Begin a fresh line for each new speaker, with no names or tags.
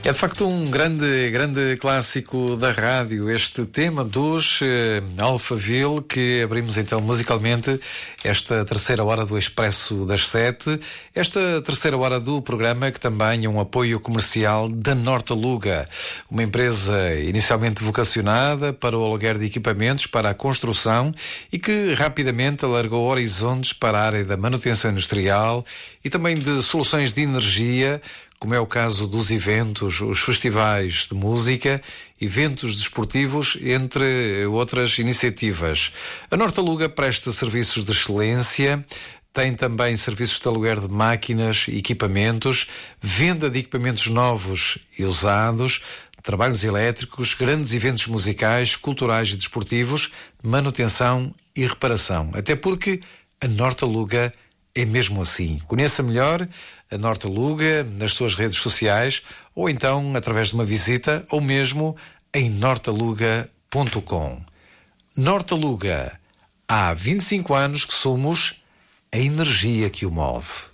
É de facto um grande clássico da rádio, este tema dos Alphaville, que abrimos então musicalmente esta terceira hora do Expresso das 7, esta terceira hora do programa que também é um apoio comercial da Nortaluga, uma empresa inicialmente vocacionada para o aluguer de equipamentos para a construção e que rapidamente alargou horizontes para a área da manutenção industrial e também de soluções de energia, como é o caso dos eventos, os festivais de música, eventos desportivos, entre outras iniciativas. A Nortaluga presta serviços de excelência, tem também serviços de aluguer de máquinas e equipamentos, venda de equipamentos novos e usados, trabalhos elétricos, grandes eventos musicais, culturais e desportivos, manutenção e reparação. Até porque a Nortaluga é mesmo assim. Conheça melhor a Nortaluga nas suas redes sociais ou então através de uma visita ou mesmo em nortaluga.com. Nortaluga, há 25 anos que somos a energia que o move.